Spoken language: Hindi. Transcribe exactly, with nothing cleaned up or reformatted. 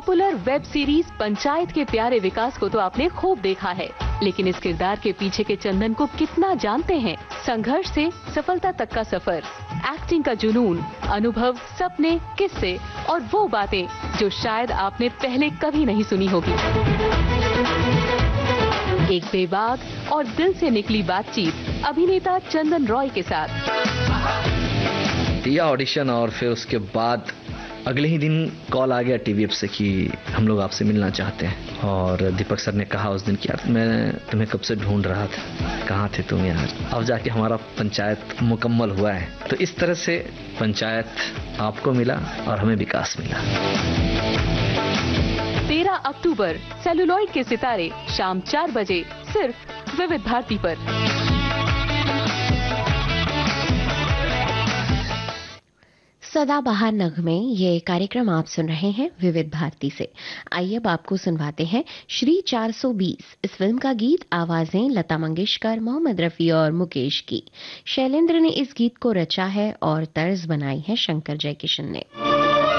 पॉपुलर वेब सीरीज पंचायत के प्यारे विकास को तो आपने खूब देखा है, लेकिन इस किरदार के पीछे के चंदन को कितना जानते हैं? संघर्ष से सफलता तक का सफर, एक्टिंग का जुनून, अनुभव, सपने, किस्से और वो बातें जो शायद आपने पहले कभी नहीं सुनी होगी। एक बेबाक और दिल से निकली बातचीत अभिनेता चंदन रॉय के साथ। दिया ऑडिशन और फिर उसके बाद अगले ही दिन कॉल आ गया टीवीएफ से कि हम लोग आपसे मिलना चाहते हैं। और दीपक सर ने कहा उस दिन कि यार मैं तुम्हें कब से ढूंढ रहा था, कहाँ थे तुम यार, अब जाके हमारा पंचायत मुकम्मल हुआ है। तो इस तरह से पंचायत आपको मिला और हमें विकास मिला। तेरह अक्टूबर सेलुलॉइड के सितारे शाम चार बजे सिर्फ विविध भारती पर। सदाबहार नगमे ये कार्यक्रम आप सुन रहे हैं विविध भारती से। आइए अब आपको सुनवाते हैं श्री चार सौ बीस। इस फिल्म का गीत आवाजें लता मंगेशकर, मोहम्मद रफी और मुकेश की। शैलेंद्र ने इस गीत को रचा है और तर्ज बनाई है शंकर जयकिशन ने।